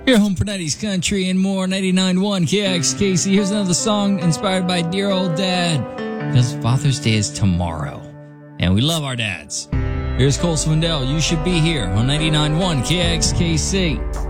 Your home for 90s country and more, 99.1 KXKC. Here's another song inspired by dear old dad, because Father's Day is tomorrow, and we love our dads. Here's Cole Swindell, You Should Be Here on 99.1 KXKC.